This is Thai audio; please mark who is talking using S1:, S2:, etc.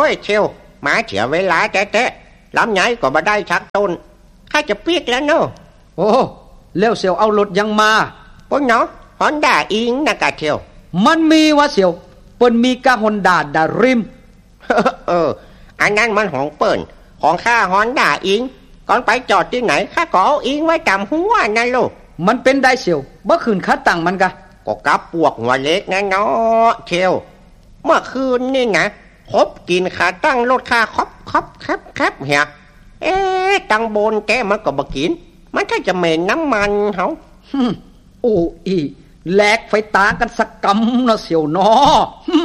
S1: ยเชียวหมาเฉียเวลาแท้ๆลำไยก็บ่ได้ชักต้นข้าจะปีกแล้วเนาะ
S2: โอ้แล้วเสี่ยวเอารถยังมา
S1: พวกเนาะฮอนด้าอิงนะกะเชียว
S2: มันมีวะเสี่ยวเปิ้นมีกะฮอนด้าดาริม
S1: อันนั้นมันของเปิ้นของข้าฮอนด้าอิงก่อนไปจอดที่ไหนข้าก็เอาอิงไว้จำหัวนั่นลูก
S2: มันเป็นได้เสี่ยวเมื่อคืนข้าตั้งมันกะ
S1: ก็กับพวกหัวเล็กนะเนาะเชียวเมื่อคืนนี่นะคบกินขาตั้งรถข้าครับเฮียตังบนแกมันก็บ่กินมันแค่จะเหม็นน้ำมันเฮา
S2: โอ้อีแลกไฟตากันสักกำนะเสี่ยวเนาะ